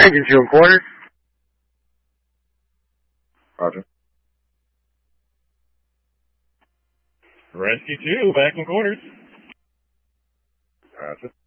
Engine 2 in quarters. Roger. Rescue 2, back in quarters. Roger.